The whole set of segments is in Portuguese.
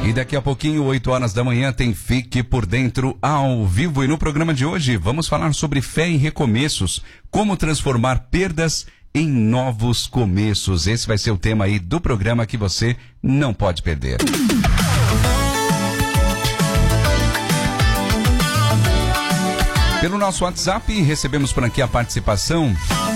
E daqui a pouquinho, 8 horas da manhã, tem Fique por Dentro ao vivo. E no programa de hoje, vamos falar sobre fé e recomeços. Como transformar perdas em novos começos. Esse vai ser o tema aí do programa que você não pode perder. Pelo nosso WhatsApp, recebemos por aqui a participação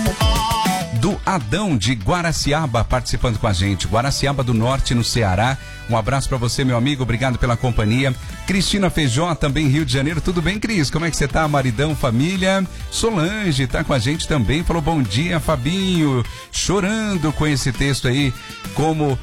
do Adão de Guaraciaba participando com a gente. Guaraciaba do Norte, no Ceará. Um abraço para você, meu amigo. Obrigado pela companhia. Cristina Feijó, também Rio de Janeiro. Tudo bem, Cris? Como é que você tá? Maridão, família. Solange tá com a gente também. Falou bom dia, Fabinho. Chorando com esse texto aí, como...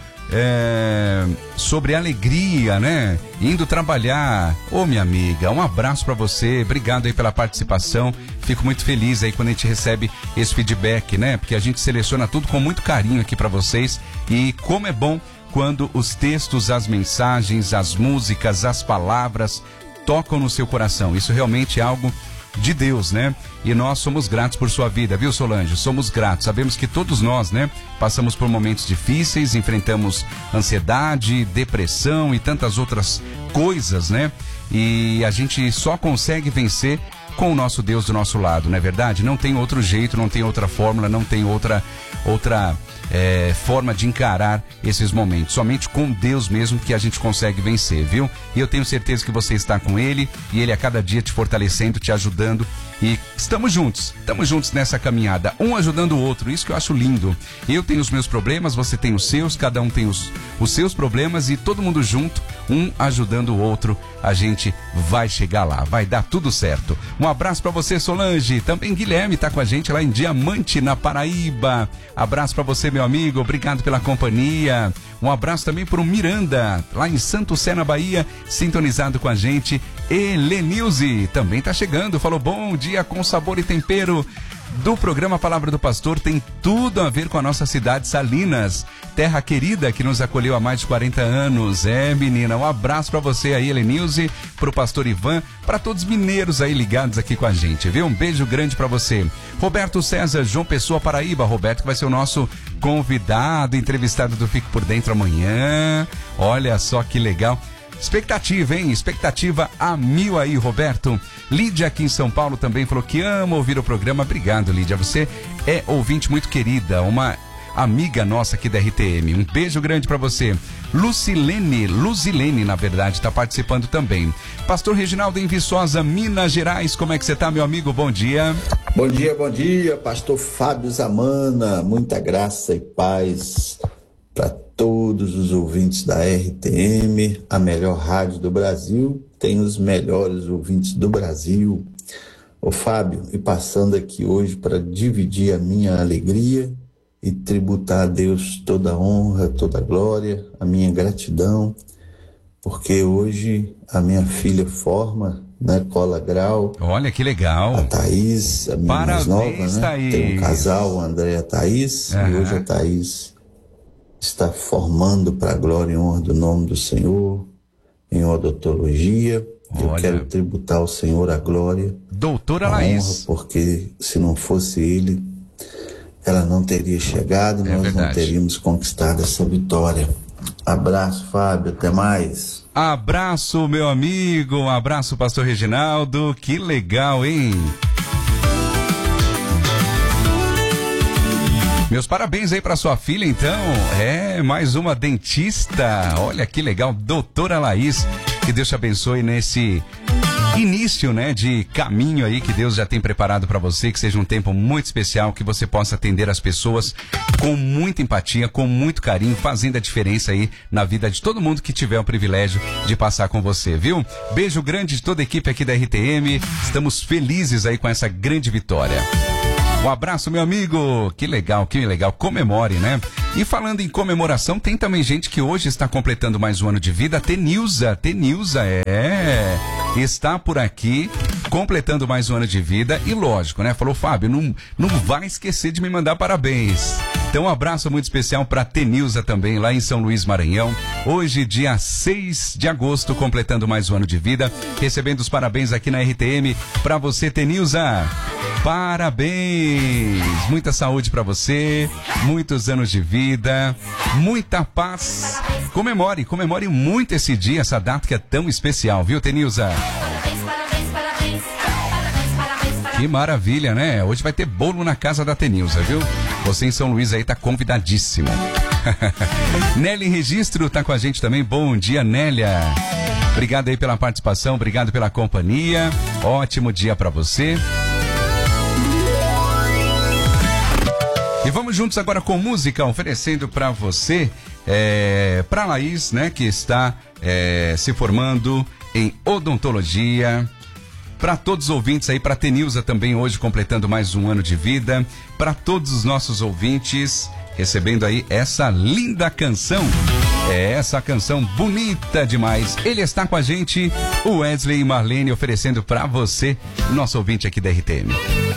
sobre alegria, né? Indo trabalhar. Ô, minha amiga, um abraço pra você. Obrigado aí pela participação. Fico muito feliz aí quando a gente recebe esse feedback, né? Porque a gente seleciona tudo com muito carinho aqui pra vocês. E como é bom quando os textos, as mensagens, as músicas, as palavras tocam no seu coração. Isso realmente é algo de Deus, né? E nós somos gratos por sua vida, viu, Solange? Somos gratos. Sabemos que todos nós, né, passamos por momentos difíceis, enfrentamos ansiedade, depressão e tantas outras coisas, né? E a gente só consegue vencer com o nosso Deus do nosso lado, não é verdade? Não tem outro jeito, não tem outra fórmula, não tem outra forma de encarar esses momentos. Somente com Deus mesmo que a gente consegue vencer, viu? E eu tenho certeza que você está com Ele e Ele a cada dia te fortalecendo, te ajudando. E estamos juntos nessa caminhada, um ajudando o outro, isso que eu acho lindo. Eu tenho os meus problemas, você tem os seus, cada um tem os seus problemas e todo mundo junto, um ajudando o outro, a gente vai chegar lá, vai dar tudo certo. Um abraço pra você, Solange. Também Guilherme tá com a gente lá em Diamante, na Paraíba. Abraço pra você, meu amigo, obrigado pela companhia. Um abraço também pro Miranda, lá em Santo Sé, na Bahia, sintonizado com a gente. Helenilze também tá chegando, falou bom dia com sabor e tempero do programa Palavra do Pastor, tem tudo a ver com a nossa cidade Salinas, terra querida que nos acolheu há mais de 40 anos. Menina, um abraço pra você aí, Helenilze, pro pastor Ivan, pra todos os mineiros aí ligados aqui com a gente, viu? Um beijo grande pra você. Roberto César, João Pessoa, Paraíba. Roberto que vai ser o nosso convidado, entrevistado do Fique por Dentro amanhã. Olha só que legal. Expectativa, hein? Expectativa a 1000 aí, Roberto. Lídia aqui em São Paulo também falou que ama ouvir o programa. Obrigado, Lídia. Você é ouvinte muito querida, uma amiga nossa aqui da RTM. Um beijo grande pra você. Luzilene, na verdade, está participando também. Pastor Reginaldo em Viçosa, Minas Gerais. Como é que você tá, meu amigo? Bom dia. Bom dia, pastor Fábio Zamana. Muita graça e paz para todos os ouvintes da RTM, a melhor rádio do Brasil, tem os melhores ouvintes do Brasil. Ô Fábio, e passando aqui hoje para dividir a minha alegria e tributar a Deus toda a honra, toda a glória, a minha gratidão, porque hoje a minha filha forma na Cola Grau. Olha que legal. A Thaís, a minha Parabéns, mais nova, né? Thaís. Tem um casal, o André e a Thaís, e hoje a Thaís está formando para a glória e honra do nome do Senhor em odontologia. Eu quero tributar ao Senhor a glória, doutora a Laís, honra, porque se não fosse Ele, ela não teria chegado, nós não teríamos conquistado essa vitória. Abraço, Fábio, até mais. Abraço, meu amigo, um abraço, pastor Reginaldo, que legal, hein? Meus parabéns aí para sua filha, então. Mais uma dentista. Olha que legal, doutora Laís. Que Deus te abençoe nesse início, né, de caminho aí que Deus já tem preparado para você, que seja um tempo muito especial, que você possa atender as pessoas com muita empatia, com muito carinho, fazendo a diferença aí na vida de todo mundo que tiver o privilégio de passar com você, viu? Beijo grande de toda a equipe aqui da RTM. Estamos felizes aí com essa grande vitória. Um abraço, meu amigo. Que legal. Comemore, né? E falando em comemoração, tem também gente que hoje está completando mais um ano de vida. Tenilza, está por aqui, completando mais um ano de vida. E lógico, né? Falou, Fábio, não vai esquecer de me mandar parabéns. Então, um abraço muito especial para Tenilza também, lá em São Luís, Maranhão. Hoje, dia 6 de agosto, completando mais um ano de vida. Recebendo os parabéns aqui na RTM para você, Tenilza. Parabéns! Muita saúde pra você, muitos anos de vida, muita paz. Comemore muito esse dia, essa data que é tão especial, viu, Tenilza? Que maravilha, né? Hoje vai ter bolo na casa da Tenilza, viu? Você em São Luís aí tá convidadíssima. Nelly Registro tá com a gente também. Bom dia, Nélia. Obrigado aí pela participação, obrigado pela companhia. Ótimo dia pra você. E vamos juntos agora com música, oferecendo pra você, pra Laís, né, que está se formando em odontologia. Para todos os ouvintes aí, para Tenilza também hoje completando mais um ano de vida, para todos os nossos ouvintes recebendo aí essa linda canção, essa canção bonita demais. Ele está com a gente, o Wesley e Marlene, oferecendo para você, nosso ouvinte aqui da RTM.